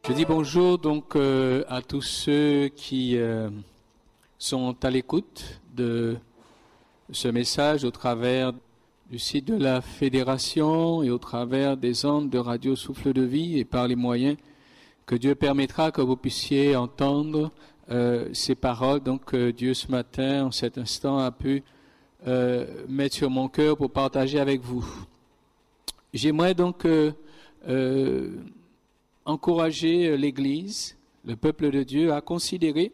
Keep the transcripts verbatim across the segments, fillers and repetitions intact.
Je dis bonjour donc euh, à tous ceux qui euh, sont à l'écoute de ce message au travers du site de la Fédération et au travers des ondes de Radio Souffle de Vie et par les moyens que Dieu permettra que vous puissiez entendre euh, ces paroles. Donc euh, Dieu ce matin, en cet instant, a pu euh, mettre sur mon cœur pour partager avec vous. J'aimerais donc euh, euh, encourager l'Église, le peuple de Dieu, à considérer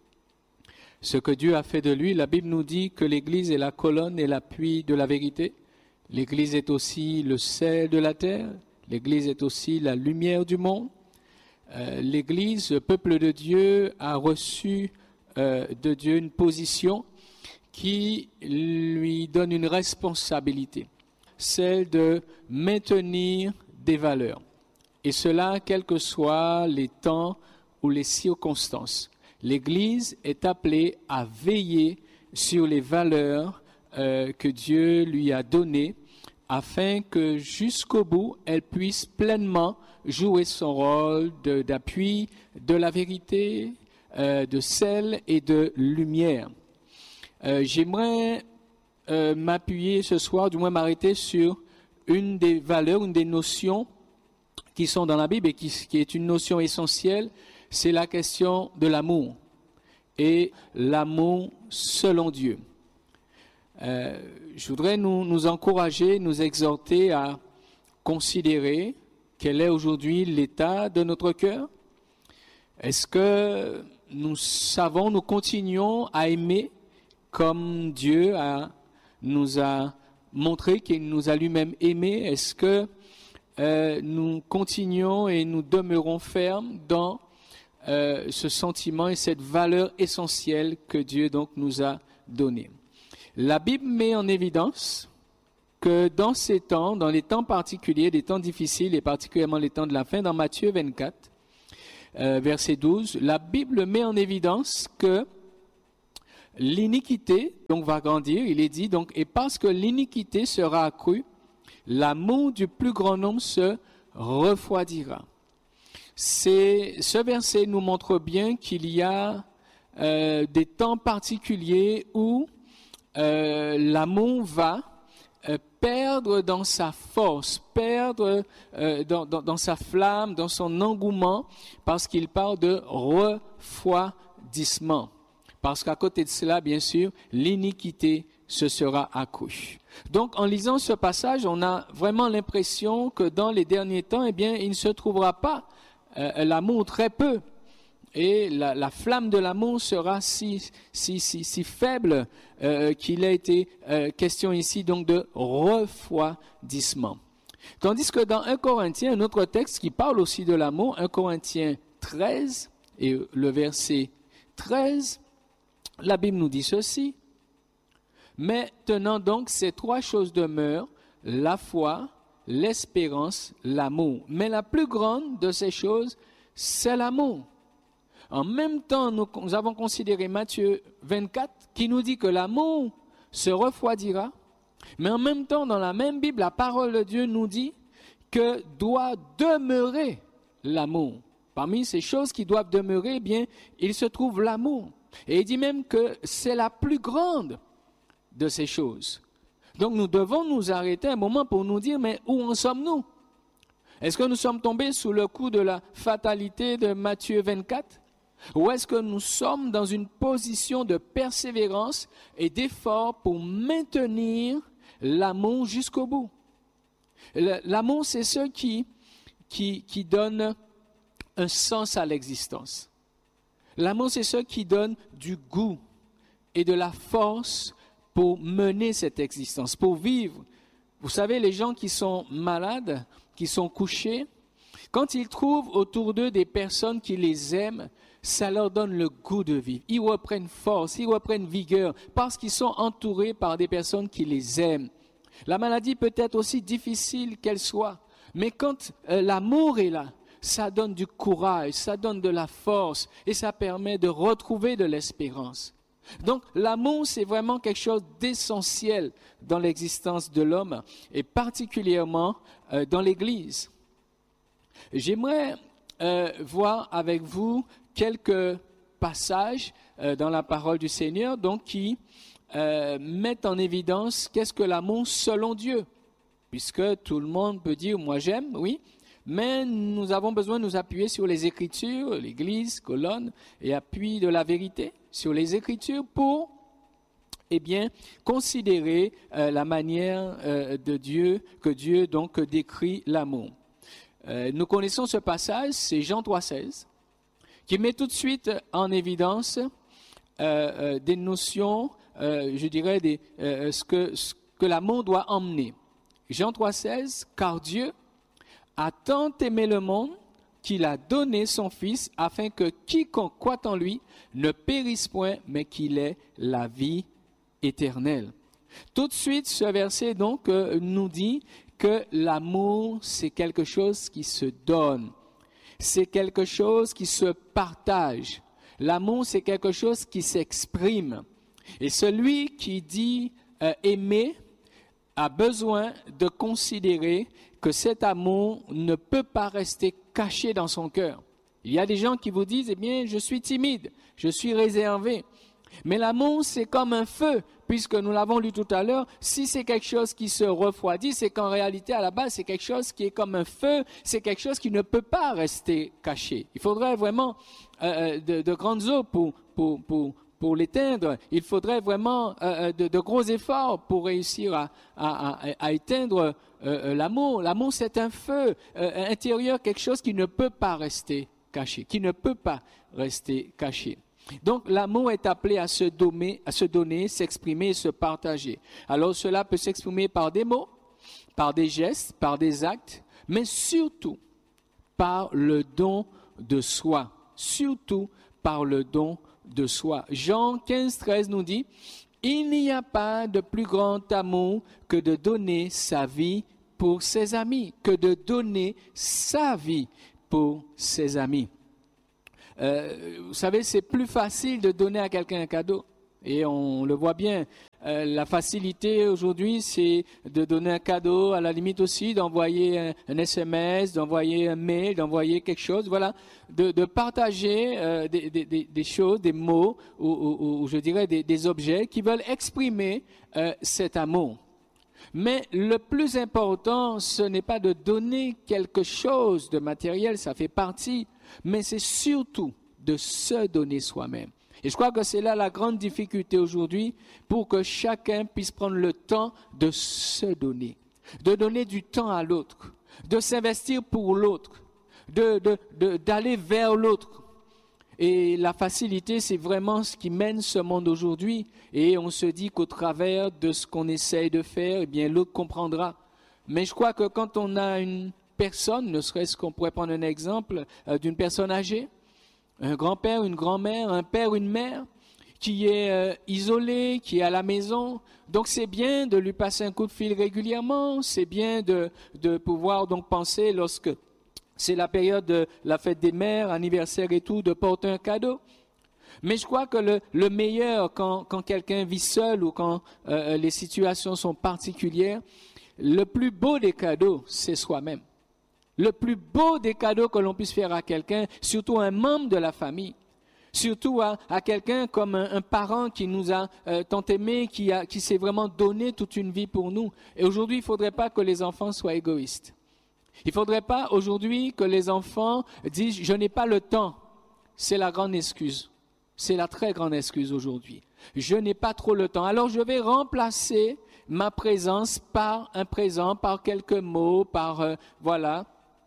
ce que Dieu a fait de lui. La Bible nous dit que l'Église est la colonne et l'appui de la vérité. L'Église est aussi le sel de la terre. L'Église est aussi la lumière du monde. Euh, L'Église, le peuple de Dieu, a reçu euh, de Dieu une position qui lui donne une responsabilité, celle de maintenir des valeurs. Et cela, quels que soient les temps ou les circonstances. L'Église est appelée à veiller sur les valeurs euh, que Dieu lui a données, afin que jusqu'au bout, elle puisse pleinement jouer son rôle de, d'appui, de la vérité, euh, de sel et de lumière. Euh, j'aimerais euh, m'appuyer ce soir, du moins m'arrêter sur une des valeurs, une des notions qui sont dans la Bible et qui, qui est une notion essentielle, c'est la question de l'amour et l'amour selon Dieu. Euh, je voudrais nous, nous encourager, nous exhorter à considérer quel est aujourd'hui l'état de notre cœur. Est-ce que nous savons, nous continuons à aimer comme Dieu a, nous a montré qu'il nous a lui-même aimés? Est-ce que Euh, nous continuons et nous demeurons fermes dans euh, ce sentiment et cette valeur essentielle que Dieu donc nous a donnée. La Bible met en évidence que dans ces temps, dans les temps particuliers, des temps difficiles et particulièrement les temps de la fin, dans Matthieu vingt-quatre, euh, verset douze, la Bible met en évidence que l'iniquité donc va grandir. Il est dit donc, et parce que l'iniquité sera accrue, l'amour du plus grand nombre se refroidira. C'est, ce verset nous montre bien qu'il y a euh, des temps particuliers où euh, l'amour va euh, perdre dans sa force, perdre euh, dans, dans, dans sa flamme, dans son engouement, parce qu'il parle de refroidissement. Parce qu'à côté de cela, bien sûr, l'iniquité se sera accrue. Donc, en lisant ce passage, on a vraiment l'impression que dans les derniers temps, eh bien, il ne se trouvera pas euh, l'amour très peu. Et la, la flamme de l'amour sera si, si, si, si faible euh, qu'il a été euh, question ici donc de refroidissement. Tandis que dans un Corinthiens, un autre texte qui parle aussi de l'amour, un Corinthiens treize, et le verset treize, la Bible nous dit ceci. Maintenant donc, ces trois choses demeurent, la foi, l'espérance, l'amour. Mais la plus grande de ces choses, c'est l'amour. En même temps, nous, nous avons considéré Matthieu vingt-quatre qui nous dit que l'amour se refroidira. Mais en même temps, dans la même Bible, la parole de Dieu nous dit que doit demeurer l'amour. Parmi ces choses qui doivent demeurer, eh bien, il se trouve l'amour. Et il dit même que c'est la plus grande de ces choses. Donc nous devons nous arrêter un moment pour nous dire, mais où en sommes-nous? Est-ce que nous sommes tombés sous le coup de la fatalité de Matthieu vingt-quatre? Ou est-ce que nous sommes dans une position de persévérance et d'effort pour maintenir l'amour jusqu'au bout? L'amour, c'est ce qui, qui, qui donne un sens à l'existence. L'amour, c'est ce qui donne du goût et de la force pour mener cette existence, pour vivre. Vous savez, les gens qui sont malades, qui sont couchés, quand ils trouvent autour d'eux des personnes qui les aiment, ça leur donne le goût de vivre. Ils reprennent force, ils reprennent vigueur, parce qu'ils sont entourés par des personnes qui les aiment. La maladie peut être aussi difficile qu'elle soit, mais quand euh, l'amour est là, ça donne du courage, ça donne de la force et ça permet de retrouver de l'espérance. Donc l'amour, c'est vraiment quelque chose d'essentiel dans l'existence de l'homme et particulièrement euh, dans l'Église. J'aimerais euh, voir avec vous quelques passages euh, dans la parole du Seigneur, donc qui euh, mettent en évidence qu'est-ce que l'amour selon Dieu. Puisque tout le monde peut dire « moi j'aime », oui, mais nous avons besoin de nous appuyer sur les Écritures, l'Église, colonne, et appui de la vérité, sur les Écritures pour, eh bien, considérer euh, la manière euh, de Dieu, que Dieu donc décrit l'amour. Euh, nous connaissons ce passage, c'est Jean trois seize, qui met tout de suite en évidence euh, euh, des notions, euh, je dirais, des, euh, ce que, ce que l'amour doit emmener. Jean trois seize, car Dieu a tant aimé le monde qu'il a donné son Fils afin que quiconque croit en lui ne périsse point, mais qu'il ait la vie éternelle. Tout de suite, ce verset donc euh, nous dit que l'amour, c'est quelque chose qui se donne. C'est quelque chose qui se partage. L'amour, c'est quelque chose qui s'exprime. Et celui qui dit euh, aimer a besoin de considérer que cet amour ne peut pas rester caché dans son cœur. Il y a des gens qui vous disent, eh bien, je suis timide, je suis réservé. Mais l'amour, c'est comme un feu, puisque nous l'avons lu tout à l'heure. Si c'est quelque chose qui se refroidit, c'est qu'en réalité, à la base, c'est quelque chose qui est comme un feu, c'est quelque chose qui ne peut pas rester caché. Il faudrait vraiment euh, de, de grandes eaux pour, pour, pour, pour l'éteindre. Il faudrait vraiment euh, de, de gros efforts pour réussir à, à, à, à éteindre euh, l'amour. L'amour, c'est un feu euh, intérieur, quelque chose qui ne peut pas rester caché, qui ne peut pas rester caché. Donc, l'amour est appelé à se donner, à se donner, s'exprimer et se partager. Alors, cela peut s'exprimer par des mots, par des gestes, par des actes, mais surtout par le don de soi. Surtout par le don de soi. Jean quinze, treize nous dit, « Il n'y a pas de plus grand amour que de donner sa vie pour ses amis, que de donner sa vie pour ses amis. » Euh, vous savez, c'est plus facile de donner à quelqu'un un cadeau. Et on le voit bien. Euh, la facilité aujourd'hui, c'est de donner un cadeau, à la limite aussi d'envoyer un, un S M S, d'envoyer un mail, d'envoyer quelque chose. Voilà, de, de partager euh, des, des, des choses, des mots, ou, ou, ou je dirais des, des objets qui veulent exprimer euh, cet amour. Mais le plus important, ce n'est pas de donner quelque chose de matériel, ça fait partie, mais c'est surtout de se donner soi-même. Et je crois que c'est là la grande difficulté aujourd'hui pour que chacun puisse prendre le temps de se donner, de donner du temps à l'autre, de s'investir pour l'autre, de, de, de, d'aller vers l'autre. Et la facilité, c'est vraiment ce qui mène ce monde aujourd'hui. Et on se dit qu'au travers de ce qu'on essaye de faire, eh bien, l'autre comprendra. Mais je crois que quand on a une personne, ne serait-ce qu'on pourrait prendre un exemple euh, d'une personne âgée, un grand-père, une grand-mère, un père, une mère, qui est euh, isolé, qui est à la maison. Donc c'est bien de lui passer un coup de fil régulièrement, c'est bien de, de pouvoir donc penser lorsque c'est la période de la fête des mères, anniversaire et tout, de porter un cadeau. Mais je crois que le, le meilleur, quand, quand quelqu'un vit seul ou quand euh, les situations sont particulières, le plus beau des cadeaux, c'est soi-même. Le plus beau des cadeaux que l'on puisse faire à quelqu'un, surtout un membre de la famille, surtout à, à quelqu'un comme un, un parent qui nous a euh, tant aimés, qui, a, qui s'est vraiment donné toute une vie pour nous. Et aujourd'hui, il ne faudrait pas que les enfants soient égoïstes. Il ne faudrait pas aujourd'hui que les enfants disent « je n'ai pas le temps ». C'est la grande excuse. C'est la très grande excuse aujourd'hui. Je n'ai pas trop le temps. Alors je vais remplacer ma présence par un présent, par quelques mots, par euh, voilà,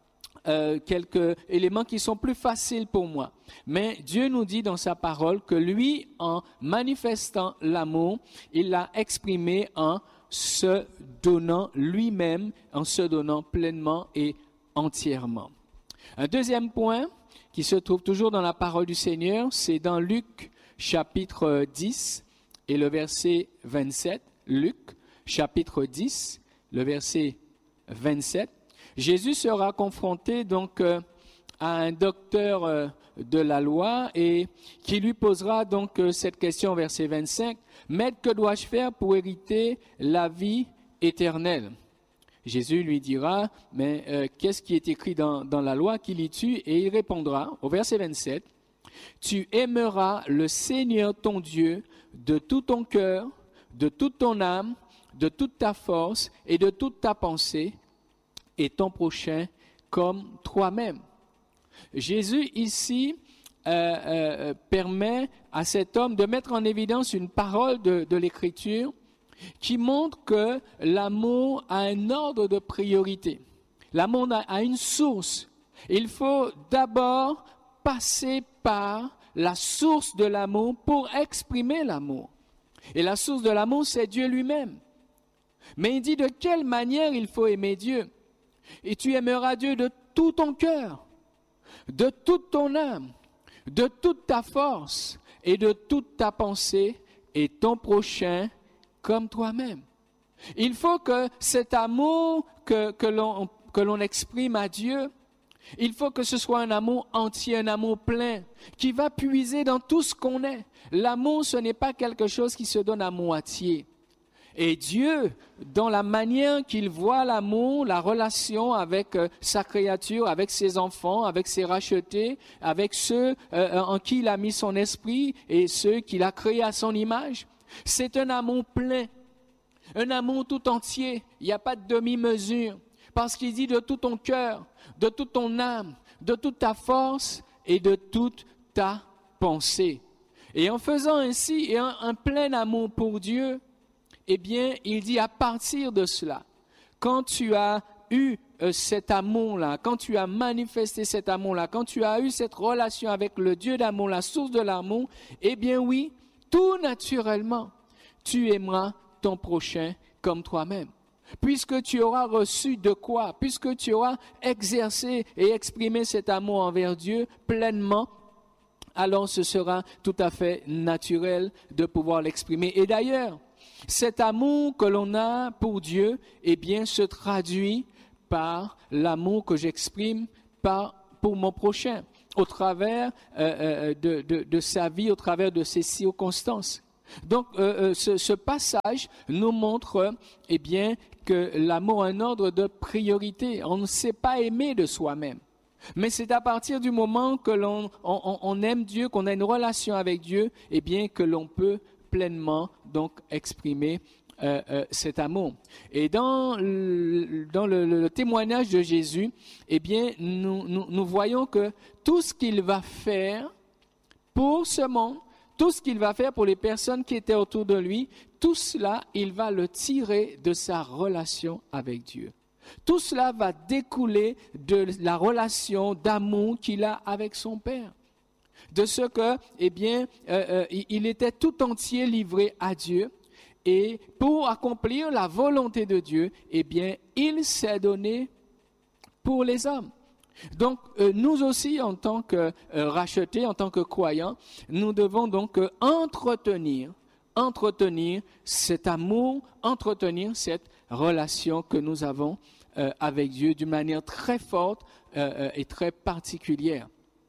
euh, quelques éléments qui sont plus faciles pour moi. Mais Dieu nous dit dans sa parole que lui, en manifestant l'amour, il l'a exprimé en se donnant lui-même, en se donnant pleinement et entièrement. Un deuxième point qui se trouve toujours dans la parole du Seigneur, c'est dans Luc chapitre dix et le verset vingt-sept. Luc chapitre dix, le verset vingt-sept. Jésus sera confronté donc euh, à un docteur euh, de la loi et qui lui posera donc euh, cette question, verset vingt-cinq. « Maître, que dois-je faire pour hériter la vie éternelle ?» Jésus lui dira, mais euh, qu'est-ce qui est écrit dans, dans la loi, qui lis-tu? Et il répondra, au verset vingt-sept, tu aimeras le Seigneur ton Dieu de tout ton cœur, de toute ton âme, de toute ta force et de toute ta pensée, et ton prochain comme toi-même. Jésus ici euh, euh, permet à cet homme de mettre en évidence une parole de, de l'Écriture qui montre que l'amour a un ordre de priorité. L'amour a une source. Il faut d'abord passer par la source de l'amour pour exprimer l'amour. Et la source de l'amour, c'est Dieu lui-même. Mais il dit de quelle manière il faut aimer Dieu. Et tu aimeras Dieu de tout ton cœur, de toute ton âme, de toute ta force et de toute ta pensée, et ton prochain comme toi-même. Il faut que cet amour que, que l'on, que l'on exprime à Dieu, il faut que ce soit un amour entier, un amour plein, qui va puiser dans tout ce qu'on est. L'amour, ce n'est pas quelque chose qui se donne à moitié. Et Dieu, dans la manière qu'il voit l'amour, la relation avec euh, sa créature, avec ses enfants, avec ses rachetés, avec ceux euh, en qui il a mis son esprit et ceux qu'il a créés à son image, c'est un amour plein, un amour tout entier. Il n'y a pas de demi-mesure, parce qu'il dit de tout ton cœur, de toute ton âme, de toute ta force et de toute ta pensée. Et en faisant ainsi un, un plein amour pour Dieu, eh bien, il dit à partir de cela, quand tu as eu euh, cet amour-là, quand tu as manifesté cet amour-là, quand tu as eu cette relation avec le Dieu d'amour, la source de l'amour, eh bien oui, tout naturellement, tu aimeras ton prochain comme toi-même. Puisque tu auras reçu de quoi? Puisque tu auras exercé et exprimé cet amour envers Dieu pleinement, alors ce sera tout à fait naturel de pouvoir l'exprimer. Et d'ailleurs, cet amour que l'on a pour Dieu, eh bien, se traduit par l'amour que j'exprime par, pour mon prochain, au travers euh, de, de, de sa vie, au travers de ses circonstances. Donc, euh, ce, ce passage nous montre, eh bien, que l'amour a un ordre de priorité. On ne sait pas aimer de soi-même. Mais c'est à partir du moment que l'on on, on aime Dieu, qu'on a une relation avec Dieu, eh bien, que l'on peut pleinement donc exprimer euh, euh, cet amour. Et dans le, dans le, le témoignage de Jésus, eh bien, nous, nous, nous voyons que tout ce qu'il va faire pour ce monde, tout ce qu'il va faire pour les personnes qui étaient autour de lui, tout cela, il va le tirer de sa relation avec Dieu. Tout cela va découler de la relation d'amour qu'il a avec son Père. De ce que, eh bien, euh, euh, il était tout entier livré à Dieu. Et pour accomplir la volonté de Dieu, eh bien, il s'est donné pour les hommes. Donc, euh, nous aussi, en tant que euh, rachetés, en tant que croyants, nous devons donc euh, entretenir, entretenir cet amour, entretenir cette relation que nous avons euh, avec Dieu d'une manière très forte euh, et très particulière.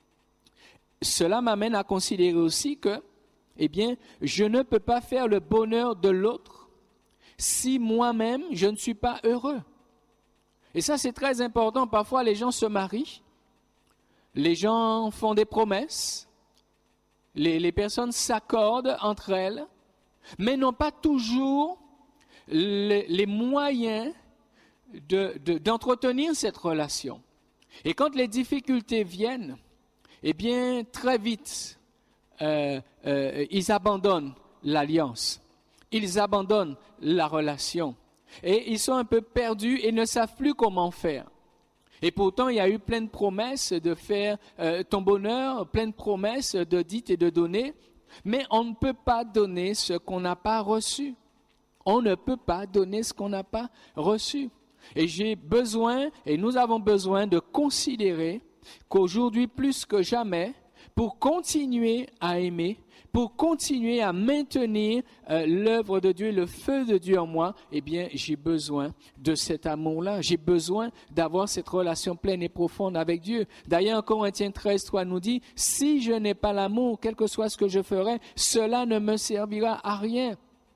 Cela m'amène à considérer aussi que, eh bien, je ne peux pas faire le bonheur de l'autre si moi-même je ne suis pas heureux. Et ça, c'est très important. Parfois, les gens se marient, les gens font des promesses, les, les personnes s'accordent entre elles, mais n'ont pas toujours les, les moyens de, de, d'entretenir cette relation. Et quand les difficultés viennent, eh bien, très vite, euh, euh, ils abandonnent l'alliance, ils abandonnent la relation. Et ils sont un peu perdus et ne savent plus comment faire. Et pourtant, il y a eu plein de promesses de faire euh, ton bonheur, plein de promesses de dites et de donner, mais on ne peut pas donner ce qu'on n'a pas reçu. On ne peut pas donner ce qu'on n'a pas reçu. Et j'ai besoin, et nous avons besoin de considérer qu'aujourd'hui, plus que jamais, pour continuer à aimer, pour continuer à maintenir euh, l'œuvre de Dieu, le feu de Dieu en moi, eh bien, j'ai besoin de cet amour-là. J'ai besoin d'avoir cette relation pleine et profonde avec Dieu. D'ailleurs, en Corinthiens treize, trois nous dit, « Si je n'ai pas l'amour, quel que soit ce que je ferai, cela ne me servira à rien. »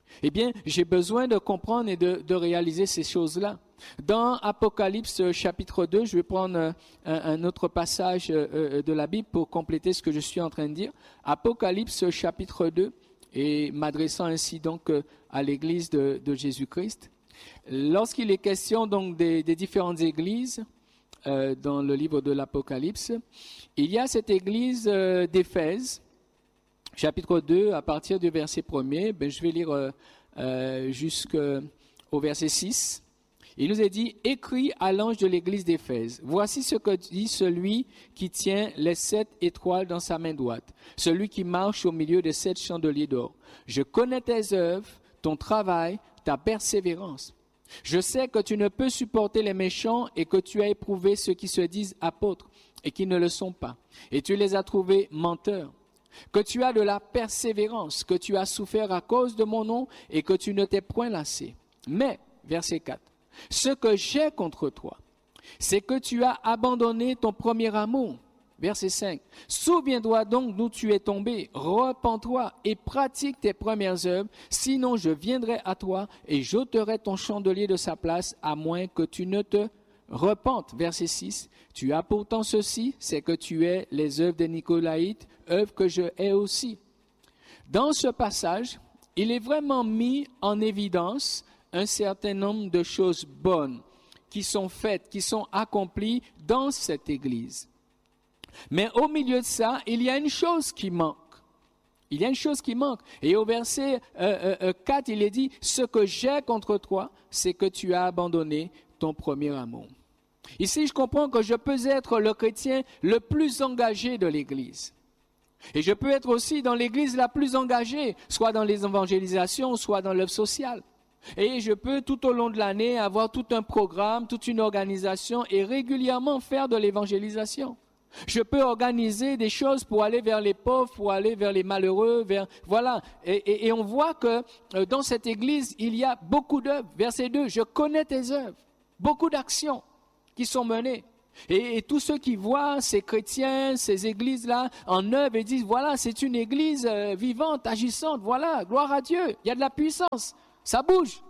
Eh bien, j'ai besoin de comprendre et de, de réaliser ces choses-là. Dans Apocalypse chapitre deux, je vais prendre un, un autre passage de la Bible pour compléter ce que je suis en train de dire. Apocalypse chapitre deux, et m'adressant ainsi donc à l'église de, de Jésus-Christ. Lorsqu'il est question donc des, des différentes églises euh, dans le livre de l'Apocalypse, il y a cette église euh, d'Éphèse, chapitre deux, à partir du verset premier, ben, je vais lire euh, euh, jusqu'au verset six. Il nous est dit, « Écrit à l'ange de l'église d'Éphèse, voici ce que dit celui qui tient les sept étoiles dans sa main droite, celui qui marche au milieu des sept chandeliers d'or. Je connais tes œuvres, ton travail, ta persévérance. Je sais que tu ne peux supporter les méchants et que tu as éprouvé ceux qui se disent apôtres et qui ne le sont pas, et tu les as trouvés menteurs. Que tu as de la persévérance, que tu as souffert à cause de mon nom et que tu ne t'es point lassé. Mais, verset quatre, ce que j'ai contre toi, c'est que tu as abandonné ton premier amour. Verset cinq. Souviens-toi donc d'où tu es tombé, repens-toi et pratique tes premières œuvres, sinon je viendrai à toi et j'ôterai ton chandelier de sa place, à moins que tu ne te repentes. Verset six. Tu as pourtant ceci, c'est que tu es les œuvres des Nicolaïtes, œuvres que je hais aussi. Dans ce passage, il est vraiment mis en évidence un certain nombre de choses bonnes qui sont faites, qui sont accomplies dans cette église. Mais au milieu de ça, il y a une chose qui manque. Il y a une chose qui manque. Et au verset euh, euh, quatre, il est dit, « Ce que j'ai contre toi, c'est que tu as abandonné ton premier amour. » Ici, je comprends que je peux être le chrétien le plus engagé de l'église. Et je peux être aussi dans l'église la plus engagée, soit dans les évangélisations, soit dans l'œuvre sociale. Et je peux tout au long de l'année avoir tout un programme, toute une organisation et régulièrement faire de l'évangélisation. Je peux organiser des choses pour aller vers les pauvres, pour aller vers les malheureux, vers voilà. Et, et, et on voit que euh, dans cette église, il y a beaucoup d'œuvres. Verset deux, je connais tes œuvres. Beaucoup d'actions qui sont menées. Et, et tous ceux qui voient ces chrétiens, ces églises-là en œuvre et disent, voilà, c'est une église euh, vivante, agissante, voilà, gloire à Dieu, il y a de la puissance, ça bouge.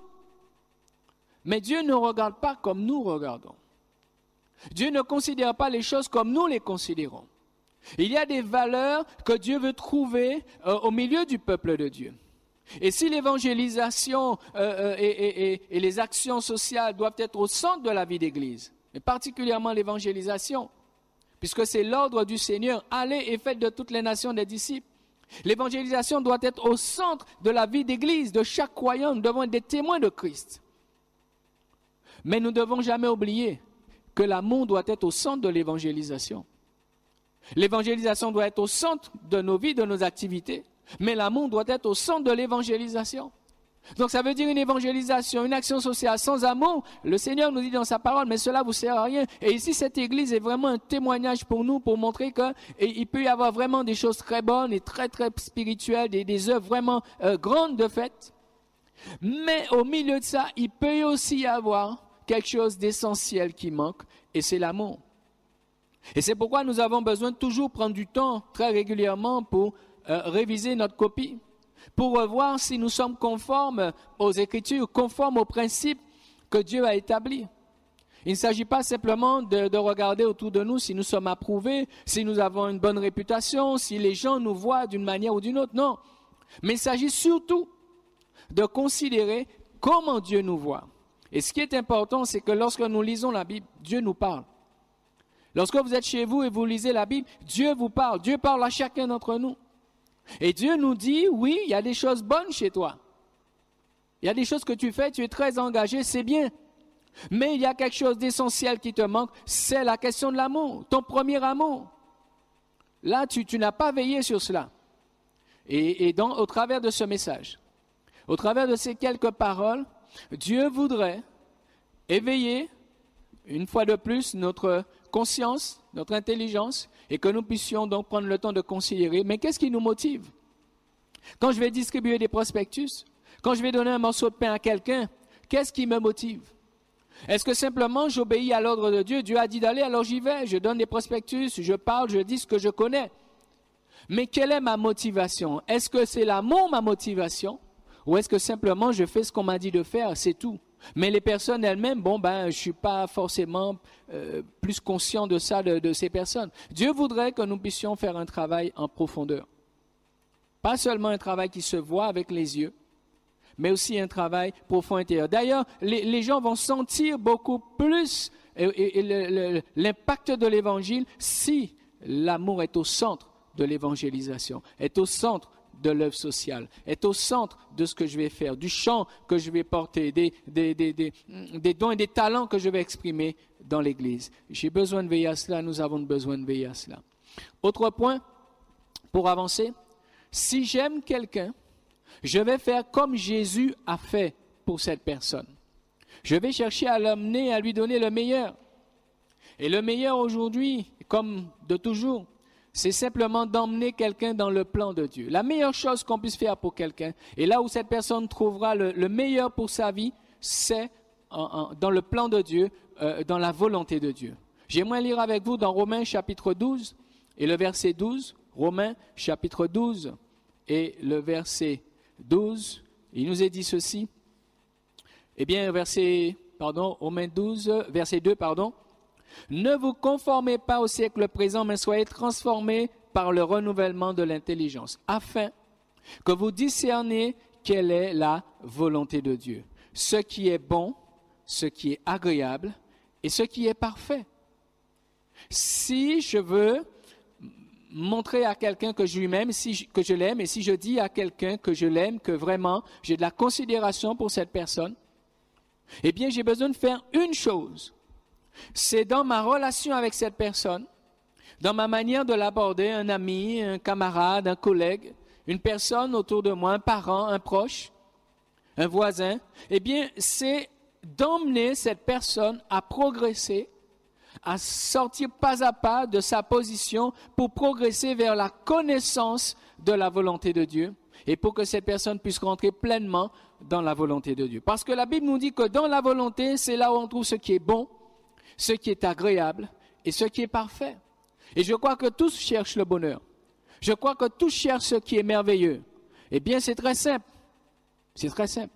Mais Dieu ne regarde pas comme nous regardons. Dieu ne considère pas les choses comme nous les considérons. Il y a des valeurs que Dieu veut trouver euh, au milieu du peuple de Dieu. Et si l'évangélisation euh, euh, et, et, et, et les actions sociales doivent être au centre de la vie d'Église, et particulièrement l'évangélisation, puisque c'est l'ordre du Seigneur, allez et faites de toutes les nations des disciples. L'évangélisation doit être au centre de la vie d'Église, de chaque croyant. Nous devons être des témoins de Christ. Mais nous ne devons jamais oublier que l'amour doit être au centre de l'évangélisation. L'évangélisation doit être au centre de nos vies, de nos activités, mais l'amour doit être au centre de l'évangélisation. Donc ça veut dire une évangélisation, une action sociale sans amour. Le Seigneur nous dit dans sa parole, mais cela vous sert à rien. Et ici, cette église est vraiment un témoignage pour nous, pour montrer qu'il peut y avoir vraiment des choses très bonnes et très très spirituelles, des, des œuvres vraiment euh, grandes de fait. Mais au milieu de ça, il peut aussi y avoir quelque chose d'essentiel qui manque, et c'est l'amour. Et c'est pourquoi nous avons besoin de toujours prendre du temps, très régulièrement, pour euh, réviser notre copie, pour revoir si nous sommes conformes aux Écritures, conformes aux principes que Dieu a établis. Il ne s'agit pas simplement de, de regarder autour de nous si nous sommes approuvés, si nous avons une bonne réputation, si les gens nous voient d'une manière ou d'une autre, non. Mais il s'agit surtout de considérer comment Dieu nous voit. Et ce qui est important, c'est que lorsque nous lisons la Bible, Dieu nous parle. Lorsque vous êtes chez vous et vous lisez la Bible, Dieu vous parle. Dieu parle à chacun d'entre nous. Et Dieu nous dit, oui, il y a des choses bonnes chez toi. Il y a des choses que tu fais, tu es très engagé, c'est bien. Mais il y a quelque chose d'essentiel qui te manque, c'est la question de l'amour, ton premier amour. Là, tu, tu n'as pas veillé sur cela. Et, et donc, au travers de ce message, au travers de ces quelques paroles, Dieu voudrait éveiller, une fois de plus, notre conscience, notre intelligence, et que nous puissions donc prendre le temps de considérer, mais qu'est-ce qui nous motive? Quand je vais distribuer des prospectus, quand je vais donner un morceau de pain à quelqu'un, qu'est-ce qui me motive? Est-ce que simplement j'obéis à l'ordre de Dieu? Dieu a dit d'aller, alors j'y vais, je donne des prospectus, je parle, je dis ce que je connais. Mais quelle est ma motivation? Est-ce que c'est l'amour ma motivation? Ou est-ce que simplement je fais ce qu'on m'a dit de faire, c'est tout? Mais les personnes elles-mêmes, bon ben, je ne suis pas forcément euh, plus conscient de ça, de, de ces personnes. Dieu voudrait que nous puissions faire un travail en profondeur. Pas seulement un travail qui se voit avec les yeux, mais aussi un travail profond intérieur. D'ailleurs, les, les gens vont sentir beaucoup plus et, et, et le, le, l'impact de l'Évangile si l'amour est au centre de l'évangélisation, est au centre de l'œuvre sociale, est au centre de ce que je vais faire, du chant que je vais porter, des, des, des, des, des dons et des talents que je vais exprimer dans l'Église. J'ai besoin de veiller à cela, nous avons besoin de veiller à cela. Autre point, pour avancer, si j'aime quelqu'un, je vais faire comme Jésus a fait pour cette personne. Je vais chercher à l'amener, à lui donner le meilleur. Et le meilleur aujourd'hui, comme de toujours, c'est simplement d'emmener quelqu'un dans le plan de Dieu. La meilleure chose qu'on puisse faire pour quelqu'un, et là où cette personne trouvera le, le meilleur pour sa vie, c'est en, en, dans le plan de Dieu, euh, dans la volonté de Dieu. J'aimerais lire avec vous dans Romains chapitre douze et le verset douze. Romains chapitre douze et le verset douze. Il nous est dit ceci. Eh bien, verset, pardon, Romains douze, verset deux, pardon. Ne vous conformez pas au siècle présent, mais soyez transformés par le renouvellement de l'intelligence, afin que vous discerniez quelle est la volonté de Dieu, ce qui est bon, ce qui est agréable et ce qui est parfait. Si je veux montrer à quelqu'un que je l'aime, si je, que je l'aime, et si je dis à quelqu'un que je l'aime, que vraiment j'ai de la considération pour cette personne, eh bien j'ai besoin de faire une chose. C'est dans ma relation avec cette personne, dans ma manière de l'aborder, un ami, un camarade, un collègue, une personne autour de moi, un parent, un proche, un voisin, eh bien, c'est d'emmener cette personne à progresser, à sortir pas à pas de sa position pour progresser vers la connaissance de la volonté de Dieu et pour que cette personne puisse rentrer pleinement dans la volonté de Dieu. Parce que la Bible nous dit que dans la volonté, c'est là où on trouve ce qui est bon, ce qui est agréable et ce qui est parfait. Et je crois que tous cherchent le bonheur. Je crois que tous cherchent ce qui est merveilleux. Eh bien, c'est très simple. C'est très simple.